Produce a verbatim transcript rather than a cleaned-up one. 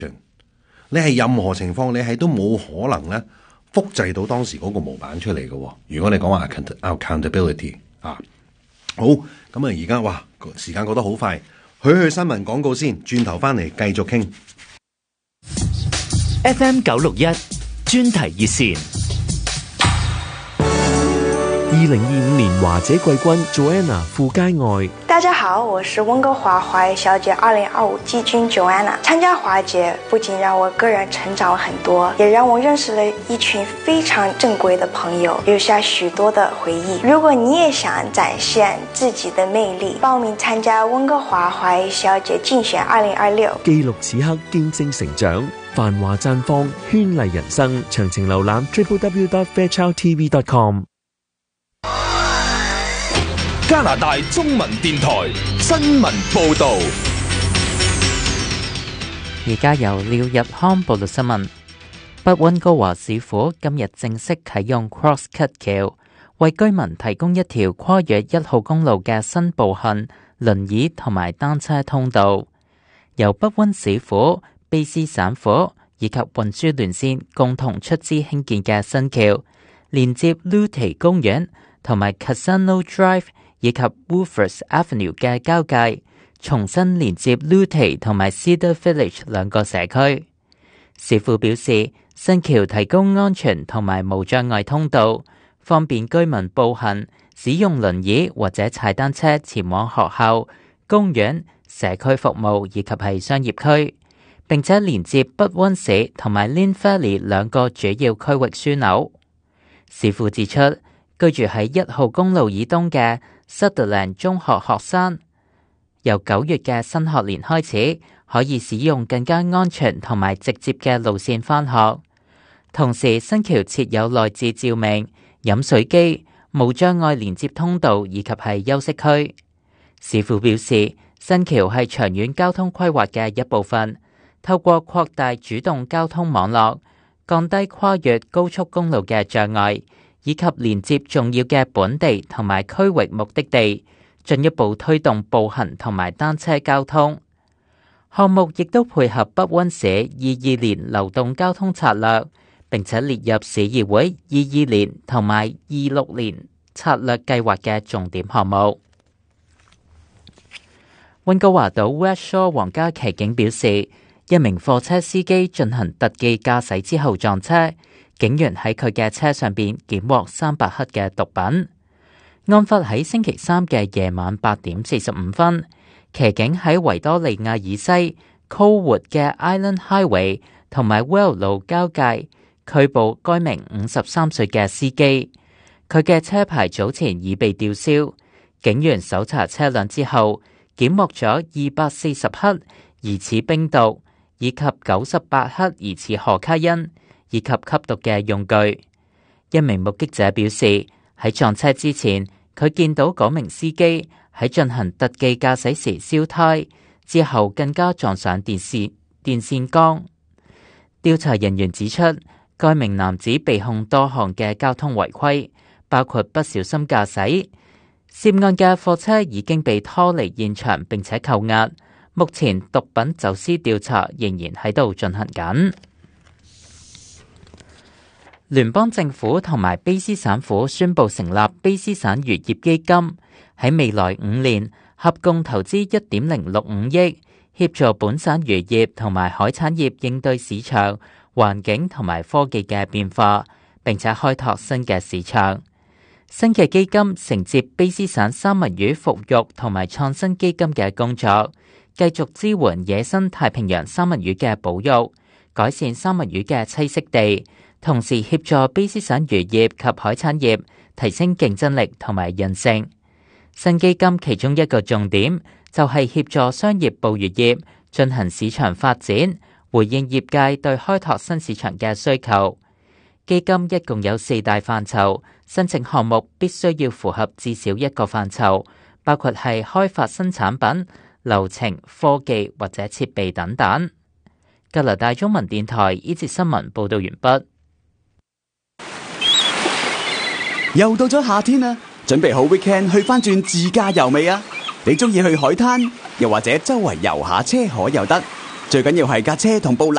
你係任何情況，你係都冇可能咧複製到當時嗰個模板出嚟嘅。如果你講話 accountability 啊，好咁啊，而家哇時間過得好快，去去新聞廣告先，轉頭翻嚟繼續傾。 F M 九六一專題熱線。 二零二五年華姐季軍 Joanna 傅佳愛。 大家好，我是溫哥華華裔小姐二零二五季軍 Joanna。參加華姐不僅讓我個人成長很多，也讓我認識了一群非常正規的朋友，留下許多的回憶。如果你也想展現自己的魅力，報名參加溫哥華華裔小姐競選二零二六， 記錄此刻見證成長，繁華綻放，絢麗人生。詳情瀏覽 double-u double-u double-u dot fairchild t v dot com。 加拿大中文電台新聞報道。 而家由廖日康報道新聞。北溫哥華市府今日正式啟用 Crosscut 橋，為居民提供一條跨越一號公路嘅新步行、輪椅同埋單車通道。由北溫市府、卑斯省府以及運輸聯線共同出資興建嘅新橋，連接 Lute 公園同埋 Casino Drive以及 Woolworths Avenue 嘅交界，重新連接 Lute 同埋 Cedar Village 兩個社區。市府表示，新橋提供安全同埋無障礙通道，方便居民步行、使用輪椅或者踩單車前往學校、公園、社區服務以及係商業區，並且連接北溫市同埋 Lynn Valley 兩個主要區域樞紐。市府指出，居住喺一號公路以東嘅Sutherland 中學學生，由九月嘅新學年開始，可以使用更加安全同埋直接嘅路線返學。同時，新橋設有內置照明、飲水機、無障礙連接通道以及係休息區。市府表示，新橋係長遠交通規劃嘅一部分，透過擴大主動交通網絡，降低跨越高速公路嘅障礙，以及連接重要嘅本地同埋區域目的地，進一步推動步行同埋單車交通。項目亦都配合北溫市二二年流動交通策略，並且列入市議會二二年同埋二六年策略計劃嘅重點項目。溫哥華島 West Shore 皇家騎警表示，一名貨車司機進行特技駕駛之後撞車，警員喺佢嘅車上邊檢獲三百克嘅毒品。案發喺星期三嘅夜晚八點四十五分，騎警喺維多利亞以西 Colwood 嘅 Island Highway 同埋 Well 路交界拘捕該名五十三歲嘅司機。佢嘅車牌早前已被吊銷。警員搜查車輛之後，檢獲咗二百四十克疑似冰毒，以及九十八克疑似可卡因，以及吸毒嘅用具。一名目擊者表示，喺撞車之前，佢見到嗰名司機喺進行特技駕駛時燒胎，之後更加撞上電線電線桿。調查人員指出，該名男子被控多項嘅交通違規，包括不小心駕駛。涉案嘅貨車已經被拖離現場並且扣押，目前毒品走私調查仍然喺度進行緊。聯邦政府同埋卑斯省府宣布成立卑斯省漁業基金，喺未來五年合共投資一點零六五億，協助本省漁業同埋海產業應對市場、環境同埋科技嘅變化，並且開拓新嘅市場。新嘅基金承接卑斯省三文魚復育同埋創新基金嘅工作，繼續支援野生太平洋三文魚嘅保育，改善三文魚嘅棲息地，同時協助卑斯省漁業及海產業提升競爭力同埋韌性。新基金其中一個重點就係協助商業捕魚業進行市場發展，回應業界對開拓新市場嘅需求。基金一共有四大範疇，申請項目必須要符合至少一個範疇，包括係開發新產品、流程、科技或者設備等等。加拿大中文電台呢節新聞報道完畢。 又到咗夏天啦，準備好 weekend 去返轉自駕遊未啊？你中意去海灘，又或者周圍遊下車河又得， 最緊要係架車同部